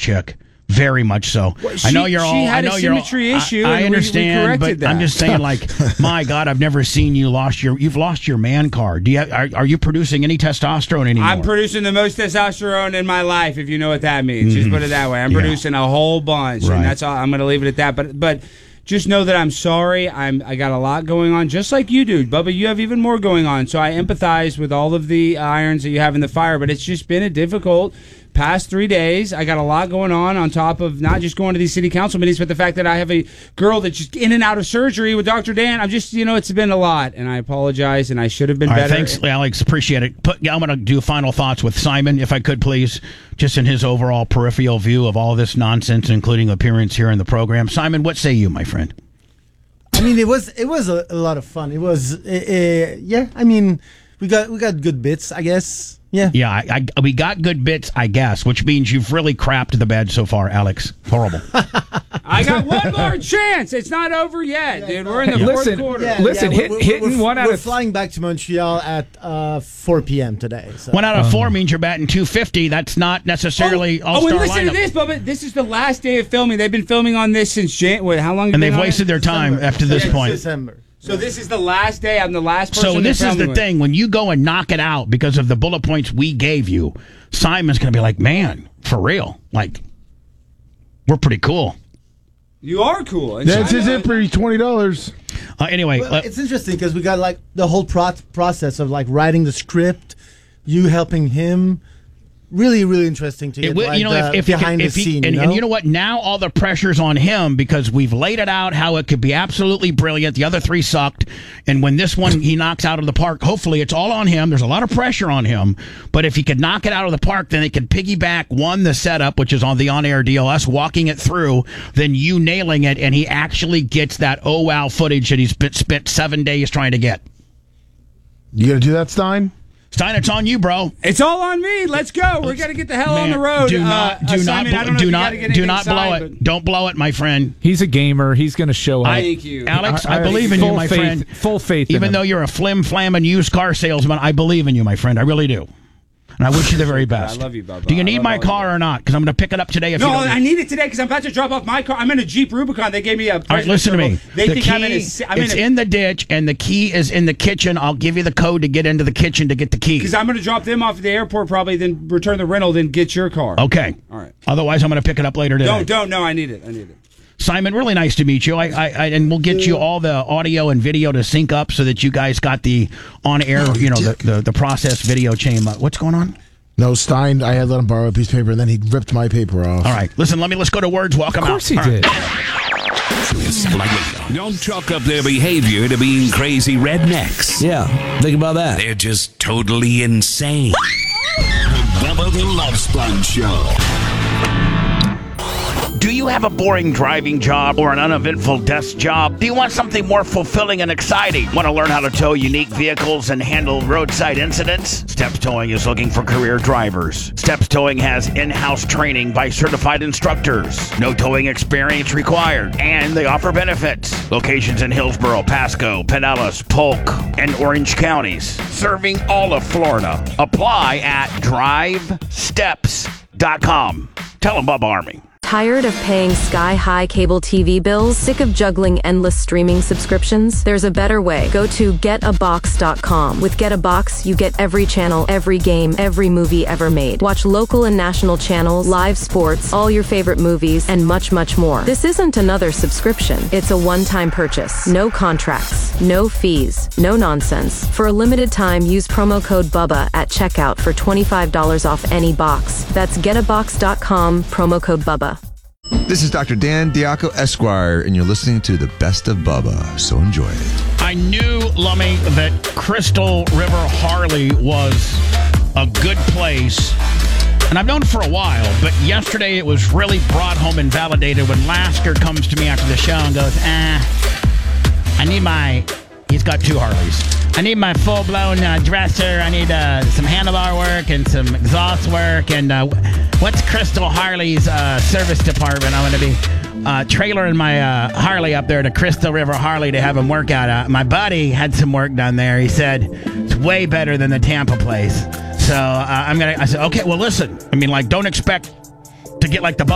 chick. Very much so. Well, I know you're all. She had I know a you're symmetry all, issue. I understand, we corrected but that. I'm just saying, like, my God, I've never seen you've lost your man card. Do you? Are you producing any testosterone anymore? I'm producing the most testosterone in my life, if you know what that means. Just put it that way. I'm producing a whole bunch, and that's all. I'm going to leave it at that. But just know that I'm sorry. I got a lot going on, just like you do, Bubba. You have even more going on, so I empathize with all of the irons that you have in the fire. But it's just been a difficult past 3 days. I got a lot going on top of not just going to these city council meetings, but the fact that I have a girl that's just in and out of surgery with Dr. Dan. I'm just, it's been a lot, and I apologize, and I should have been better. Thanks, Alex. Appreciate it. I'm going to do final thoughts with Simon, if I could, please, just in his overall peripheral view of all this nonsense, including appearance here in the program. Simon, what say you, my friend? I mean, it was a lot of fun. It was, I mean, we got good bits, I guess. Yeah, we got good bits, I guess, which means you've really crapped the bed so far, Alex. Horrible. I got one more chance. It's not over yet, dude. We're in the fourth quarter. Hitting one out we're of flying back to Montreal at 4 p.m. today. So. 1 out of 4 means you're batting .250. That's not necessarily all-star and listen lineup. to this, Bubba. This is the last day of filming. They've been filming on this since January. How long? And they've wasted their time after this point. December. So this is the last day. I'm the last person. So this is the thing. When you go and knock it out because of the bullet points we gave you, Simon's going to be like, man, for real. Like, we're pretty cool. You are cool. That's his it for $20. Anyway. Well, it's interesting because we got like the whole process of like writing the script, you helping him. Really, really interesting to get behind the scene. And you know what? Now all the pressure's on him because we've laid it out how it could be absolutely brilliant. The other 3 sucked. And when this one he knocks out of the park, hopefully it's all on him. There's a lot of pressure on him. But if he could knock it out of the park, then it could piggyback, one, the setup, which is on the on-air deal, us walking it through, then you nailing it, and he actually gets that oh wow footage that he's spent 7 days trying to get. You going to do that, Stein? Stein, it's on you, bro. It's all on me. Let's go. We got to get the hell on the road. Do not blow it. Don't blow it, my friend. He's a gamer. He's going to show up. Thank you, Alex. I believe in you, my friend. Full faith. Even though you're a flim-flamming used car salesman, I believe in you, my friend. I really do. And I wish you the very best. I love you, Bubba. Do you need my car or not? Because I'm going to pick it up today. I need it today because I'm about to drop off my car. I'm in a Jeep Rubicon. They gave me a. All right, listen to me. They think I'm in it's in the ditch, and the key is in the kitchen. I'll give you the code to get into the kitchen to get the key. Because I'm going to drop them off at the airport probably, then return the rental, then get your car. Okay. All right. Otherwise, I'm going to pick it up later today. Don't. No, I need it. Simon, really nice to meet you. And we'll get you all the audio and video to sync up so that you guys got the on-air, the process video chain. What's going on? No, Stein, I had let him borrow a piece of paper, and then he ripped my paper off. All right. Listen, let's go to words. Welcome out. Of course he did. Don't chalk up their behavior to being crazy rednecks. Yeah, think about that. They're just totally insane. Bubba the Love Sponge Show. Do you have a boring driving job or an uneventful desk job? Do you want something more fulfilling and exciting? Want to learn how to tow unique vehicles and handle roadside incidents? Steps Towing is looking for career drivers. Steps Towing has in-house training by certified instructors. No towing experience required. And they offer benefits. Locations in Hillsborough, Pasco, Pinellas, Polk, and Orange counties. Serving all of Florida. Apply at drivesteps.com. Tell them Bubba Army. Tired of paying sky-high cable TV bills? Sick of juggling endless streaming subscriptions? There's a better way. Go to getabox.com. With GetAbox, you get every channel, every game, every movie ever made. Watch local and national channels, live sports, all your favorite movies, and much, much more. This isn't another subscription. It's a one-time purchase. No contracts, no fees, no nonsense. For a limited time, use promo code BUBBA at checkout for $25 off any box. That's getabox.com, promo code BUBBA. This is Dr. Dan Diaco Esquire, and you're listening to The Best of Bubba, so enjoy it. I knew, Lummy, that Crystal River Harley was a good place, and I've known it for a while, but yesterday it was really brought home and validated when Lasker comes to me after the show and goes, I need my... He's got 2 Harleys. I need my full-blown dresser. I need some handlebar work and some exhaust work. And what's Crystal Harley's service department? I'm going to be trailering my Harley up there to Crystal River Harley to have him work out. My buddy had some work done there. He said it's way better than the Tampa place. So I said, okay, well, listen. I mean, like, don't expect to get like the